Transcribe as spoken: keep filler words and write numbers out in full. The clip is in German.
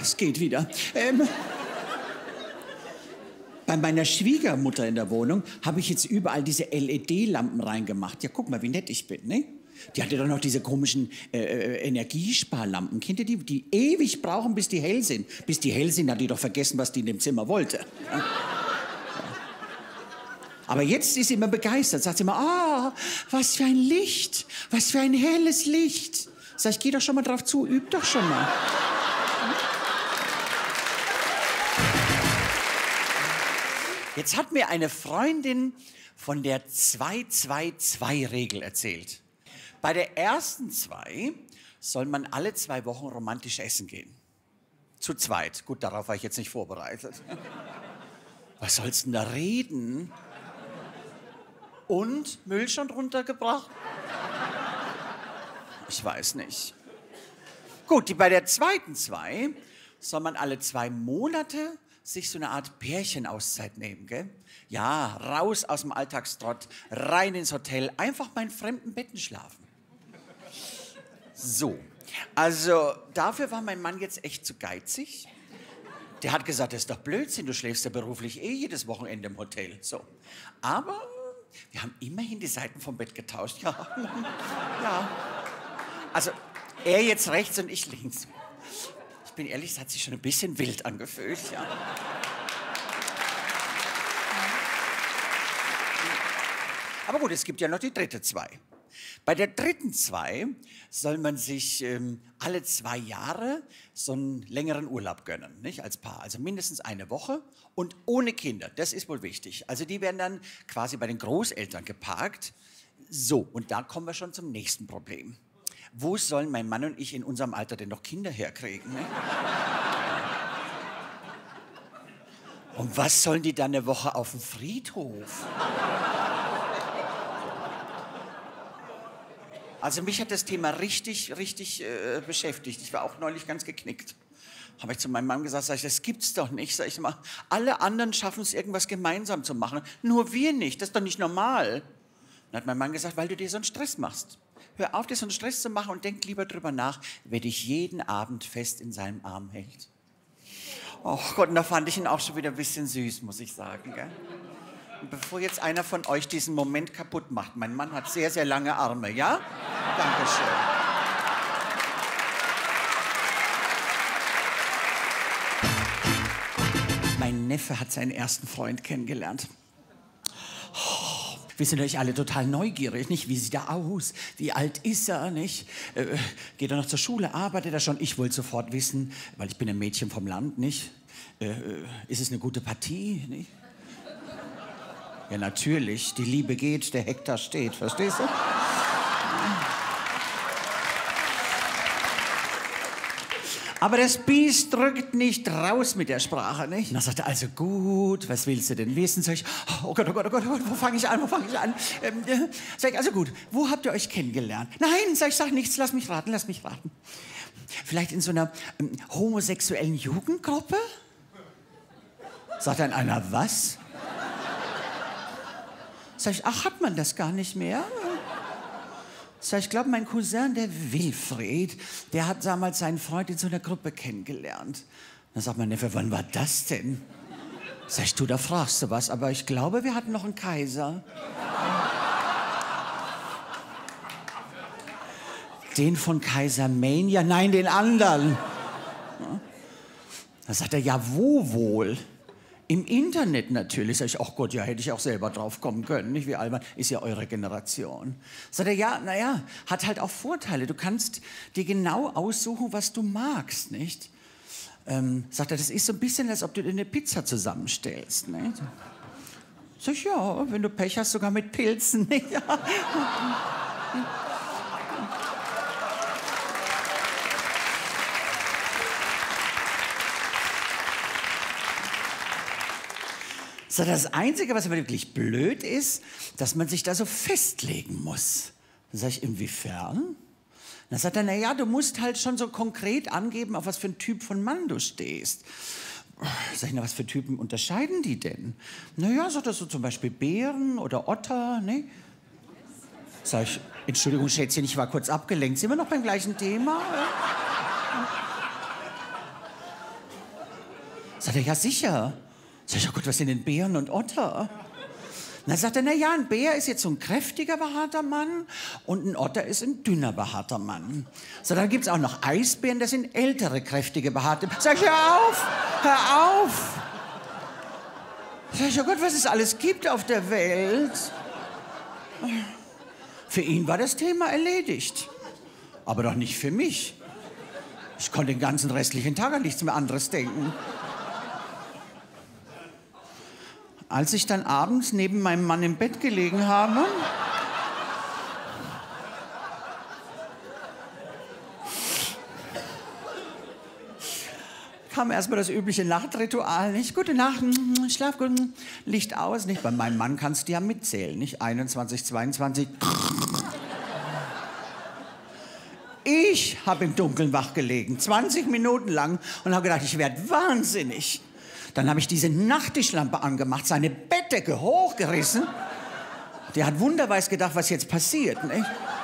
es geht wieder. Ähm, bei meiner Schwiegermutter in der Wohnung habe ich jetzt überall diese L E D-Lampen reingemacht. Ja, guck mal, wie nett ich bin, ne? Die hatte doch noch diese komischen äh, Energiesparlampen. Kennt ihr die? Die ewig brauchen, bis die hell sind. Bis die hell sind, hat die doch vergessen, was die in dem Zimmer wollte. Ja? Ja. Aber jetzt ist sie immer begeistert. Sagt sie immer, ah, was für ein Licht. Was für ein helles Licht. Sag ich, geh doch schon mal drauf zu, üb doch schon mal. Jetzt hat mir eine Freundin von der zwei zwei zwei Regel erzählt. Bei der ersten zwei soll man alle zwei Wochen romantisch essen gehen. Zu zweit. Gut, darauf war ich jetzt nicht vorbereitet. Was sollst denn da reden? Und Müll schon runtergebracht? Ich weiß nicht. Gut, die, bei der zweiten zwei soll man alle zwei Monate sich so eine Art Pärchenauszeit nehmen, gell? Ja, raus aus dem Alltagstrott, rein ins Hotel, einfach mal in fremden Betten schlafen. So, also dafür war mein Mann jetzt echt zu geizig. Der hat gesagt, das ist doch Blödsinn, du schläfst ja beruflich eh jedes Wochenende im Hotel. So, aber wir haben immerhin die Seiten vom Bett getauscht. Ja, ja. Also er jetzt rechts und ich links. Ich bin ehrlich, es hat sich schon ein bisschen wild angefühlt. Ja. Aber gut, es gibt ja noch die dritte zwei. Bei der dritten zwei soll man sich ähm, alle zwei Jahre so einen längeren Urlaub gönnen, nicht, als Paar. Also mindestens eine Woche und ohne Kinder. Das ist wohl wichtig. Also die werden dann quasi bei den Großeltern geparkt. So, und da kommen wir schon zum nächsten Problem. Wo sollen mein Mann und ich in unserem Alter denn noch Kinder herkriegen? Ne? Und was sollen die dann eine Woche auf dem Friedhof? Also mich hat das Thema richtig, richtig äh, beschäftigt. Ich war auch neulich ganz geknickt. Habe ich zu meinem Mann gesagt, sag ich, das gibt's doch nicht. Sag ich mal, alle anderen schaffen es, irgendwas gemeinsam zu machen. Nur wir nicht, das ist doch nicht normal. Dann hat mein Mann gesagt, weil du dir so einen Stress machst. Hör auf, dir so einen Stress zu machen und denk lieber drüber nach, wer dich jeden Abend fest in seinem Arm hält. Oh Gott, und da fand ich ihn auch schon wieder ein bisschen süß, muss ich sagen. Gell? Und bevor jetzt einer von euch diesen Moment kaputt macht, mein Mann hat sehr, sehr lange Arme, ja? Dankeschön. Mein Neffe hat seinen ersten Freund kennengelernt. Oh, wir sind euch alle total neugierig, nicht? Wie sieht er aus? Wie alt ist er, nicht? Äh, geht er noch zur Schule? Arbeitet er schon? Ich wollte sofort wissen, weil ich bin ein Mädchen vom Land, nicht? Äh, ist es eine gute Partie, nicht? Ja, natürlich. Die Liebe geht, der Hektar steht. Verstehst du? Aber das Biest drückt nicht raus mit der Sprache, nicht? Und dann sagt er, also gut, was willst du denn wissen? Sag ich, oh Gott, oh Gott, oh Gott, oh Gott, wo fange ich an, wo fange ich an? Ähm, äh, sag ich, also gut, wo habt ihr euch kennengelernt? Nein, sag ich, sag nichts, lass mich raten, lass mich raten. Vielleicht in so einer ähm, homosexuellen Jugendgruppe? Sagt dann einer, was? Sag ich, ach, hat man das gar nicht mehr? Sag ich, glaube, mein Cousin, der Wilfried, der hat damals seinen Freund in so einer Gruppe kennengelernt. Dann sagt mein Neffe, wann war das denn? Sag ich, du, da fragst du was, aber ich glaube, wir hatten noch einen Kaiser. Den von Kaiser Mania? Nein, den anderen. Dann sagt er, ja, wo wohl? Im Internet natürlich. Sag ich, ach Gott, ja, hätte ich auch selber drauf kommen können. Nicht wie albern, ist ja eure Generation. Sagt er, ja, naja, hat halt auch Vorteile. Du kannst dir genau aussuchen, was du magst, nicht? Ähm, sagt er, das ist so ein bisschen, als ob du dir eine Pizza zusammenstellst, nicht? Sag ich, ja, wenn du Pech hast, sogar mit Pilzen, nicht? Ja. So, das Einzige, was aber wirklich blöd ist, dass man sich da so festlegen muss. Dann sag ich, inwiefern? Dann sagt er, naja, du musst halt schon so konkret angeben, auf was für ein Typ von Mann du stehst. Sag ich, na, was für Typen unterscheiden die denn? Naja, sagt er so zum Beispiel Bären oder Otter, ne? Sag ich, Entschuldigung, Schätzchen, ich war kurz abgelenkt. Sind wir noch beim gleichen Thema? Sagt er, ja sicher. Sag ich, oh Gott, was sind denn Bären und Otter? Und dann sagt er, na ja, ein Bär ist jetzt so ein kräftiger, behaarter Mann und ein Otter ist ein dünner, behaarter Mann. So, dann gibt es auch noch Eisbären, das sind ältere, kräftige, behaarte. Sag ich, hör auf, hör auf. Sag ich, oh Gott, was es alles gibt auf der Welt. Für ihn war das Thema erledigt. Aber doch nicht für mich. Ich konnte den ganzen restlichen Tag an nichts mehr anderes denken. Als ich dann abends neben meinem Mann im Bett gelegen habe, kam erstmal das übliche Nachtritual, nicht? Gute Nacht, schlaf gut, Licht aus, nicht? Bei meinem Mann kannst du ja mitzählen, nicht? einundzwanzig, zweiundzwanzig. Ich habe im Dunkeln wach gelegen, zwanzig Minuten lang und habe gedacht, ich werde wahnsinnig. Dann habe ich diese Nachttischlampe angemacht, seine Bettdecke hochgerissen. Der hat wunderweise gedacht, was jetzt passiert, nicht?